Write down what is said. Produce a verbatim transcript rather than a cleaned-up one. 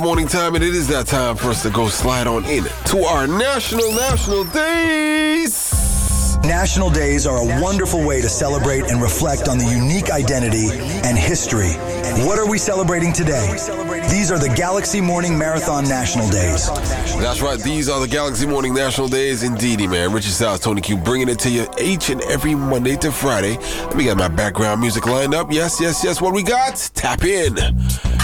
Morning time, and it is that time for us to go slide on in to our National National Days. National Days are a wonderful way to celebrate and reflect on the unique identity and history. What are we celebrating today? These are the Galaxy Morning Marathon National Days. That's right, these are the Galaxy Morning National Days. Indeedy, man. Richard Styles, Tony Q, bringing it to you each and every Monday to Friday. Let me get my background music lined up. Yes, yes, yes. What we got? Tap in.